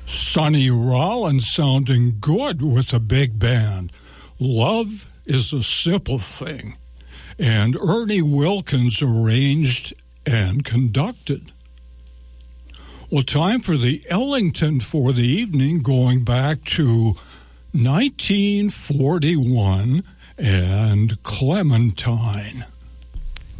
Sonny Rollins sounding good with a big band. Love is a Simple Thing. And Ernie Wilkins arranged and conducted. Well, time for the Ellington for the evening, going back to 1941 and Clementine.